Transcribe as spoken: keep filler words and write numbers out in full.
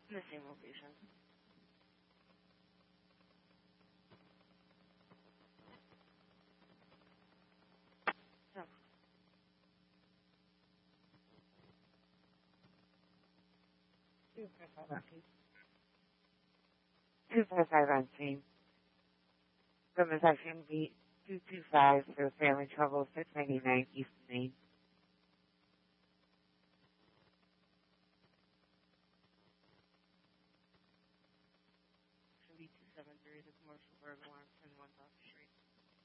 In the same location. So, two five five on scene. two five five on scene. From a section beat two two five for family trouble, six ninety-nine East Main. should be two seven three, the commercial burglar on ten one South Street.